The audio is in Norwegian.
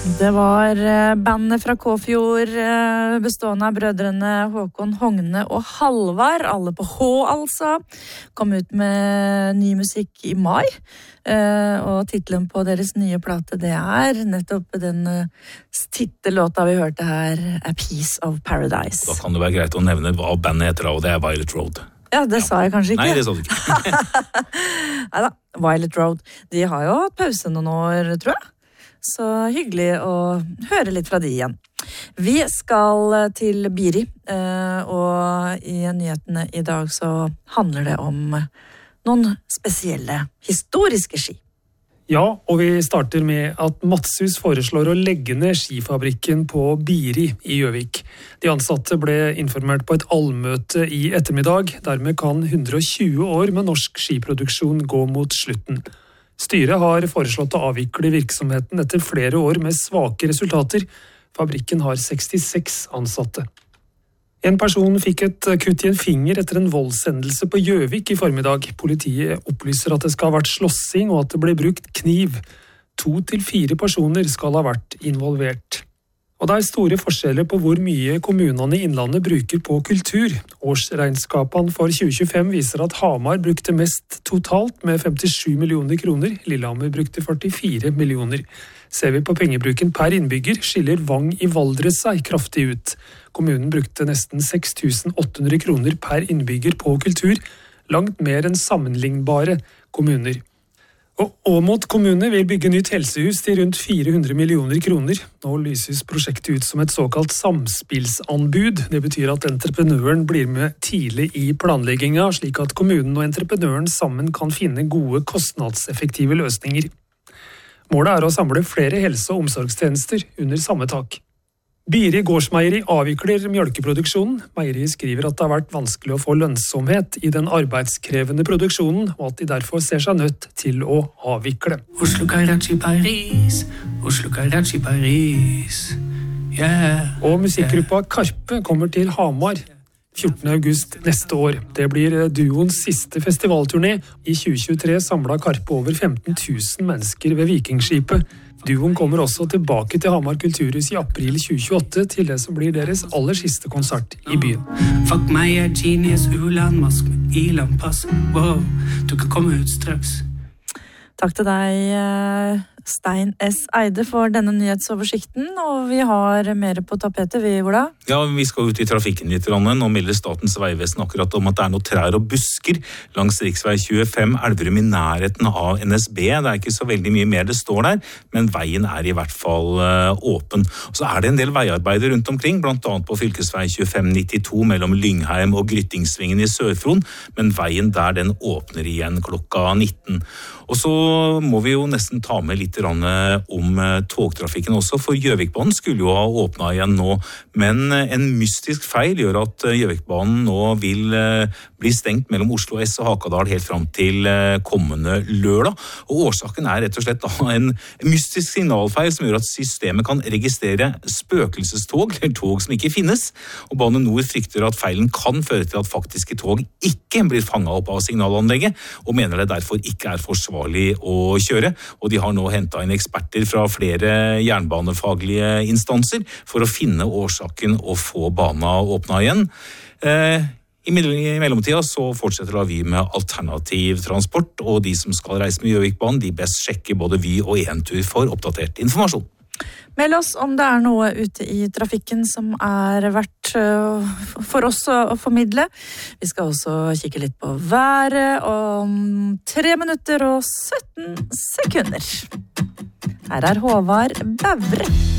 Det var bandet fra Kåfjord, bestående av brødrene Håkon Hogne og Halvard, alle på H altså, kom ut med ny musikk i mai, og titlen på deres nye plate det er nettopp den titellåta vi hørte her, A Piece of Paradise. Da kan det være greit å nevne hva bandet heter, og det er Violet Road. Ja, det sa jeg kanskje ikke. Nei, det sa du ikke. Neida, Violet Road, de har jo hatt pause noen år, tror jeg. Så hyggelig å høre litt fra de igjen. Vi skal til Biri, og i nyhetene i dag så handler det om noen spesielle historiske ski. Ja, og vi starter med at Matshus foreslår å legge ned skifabrikken på Biri i Gjøvik. De ansatte ble informert på et allmøte i ettermiddag. Dermed kan 120 år med norsk skiproduksjon gå mot slutten. Styret har foreslått å avvikle virksomheten etter flere år med svake resultater. Fabrikken har 66 ansatte. En person fikk et kutt i en finger etter en voldshendelse på Gjøvik i formiddag. Politiet opplyser at det skal ha vært slåssing og at det ble brukt kniv. 2 til 4 personer skal ha vært involvert. Og det er store forskjeller på hvor mye kommunene i Innlandet bruker på kultur. Årsregnskapene for 2025 viser at Hamar brukte mest totalt med 57 millioner kroner, Lillehammer brukte 44 millioner. Ser vi på pengebruken per innbygger, skiller Vang i Valdres seg kraftig ut. Kommunen brukte nesten 6.800 kroner per innbygger på kultur, langt mer enn sammenlignbare kommuner. Og Åmot kommune vil bygge nytt helsehus til rundt 400 millioner kroner. Nå lyses prosjektet ut som et såkalt samspillsanbud. Det betyr at entreprenøren blir med tidlig i planlegginga, slik at kommunen og entreprenøren sammen kan finne gode, kostnadseffektive løsninger. Målet er å samle flere helse- og omsorgstjenester under samme tak. Biri gårdsmeieri avvikler mjølkeproduksjonen. Meieriet skriver at det har vært vanskelig å få lønnsomhet i den arbeidskrevende produksjonen, og at de derfor ser seg nødt til å avvikle. Oslo Karachi Paris, Oslo Karachi Paris, yeah. Og musikkgruppa Karpe kommer til Hamar 14. august neste år. Det blir duoens siste festivalturné. I 2023 samlet Karpe over 15 000 mennesker ved Vikingskipet. Duoen kommer også tilbake til Hamar Kulturhus i april 2028 til det som blir deres aller siste konsert i byen. Fuck meg, jeg er genius, uland, mask med iland, pass, wow, du kan komme ut straks. Takk til deg, Stein S. Eide, for denne nyhetsoversikten, og vi har mer på tapetet, vi, Ola? Ja, vi skal ut i trafikken litt. Nå melder Statens vegvesen akkurat om at det er noen trær og busker langs riksvei 25 Elverum i nærheten av NSB. Det er ikke så veldig mye mer det står der, men veien er i hvert fall åpen. Og så er det en del veiarbeider rundt omkring, blant annet på fylkesvei 2592 mellom Lyngheim og Gryttingsvingen i Sørfron, men veien der den åpner igjen klokka 19. Og så må vi jo nesten ta med litt om togtrafikken også, for Gjøvikbanen skulle jo ha åpnet igjen nå, men en mystisk feil gjør at Gjøvikbanen nå vil bli stengt mellom Oslo S og Hakadal helt fram til kommende lørdag. Og årsaken er rett og slett en mystisk signalfeil som gjør at systemet kan registrere spøkelsestog, eller tog som ikke finnes. Og Bane Nor frykter at feilen kan føre til at faktiske tog ikke blir fanget opp av signalanlegget, og mener det derfor ikke er forsvarlig å kjøre. Og de har nå hentet inn eksperter fra flere jernbanefaglige instanser for å finne årsaken og få bana åpnet igjen. I mellomtida så fortsetter vi med alternativ transport, og de som skal reise med Gjøvikbanen, de best sjekker både Vy og Entur for oppdatert informasjon. Meld oss om det er noe ute i trafikken som er verdt for oss å formidle. Vi skal også kikke litt på været om 3 minutter og 17 sekunder. Her er Håvard Bævre.